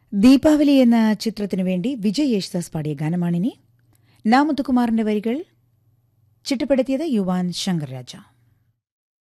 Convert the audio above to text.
ദീപാവലി എന്ന ചിത്രത്തിനു വേണ്ടി വിജയ് യേശുദാസ് പാടിയ ഗാനമാണിനി. നാമുത്തുകുമാറിന്റെ വരികൾ ചിട്ടപ്പെടുത്തിയത് യുവാൻ ശങ്കർ രാജ.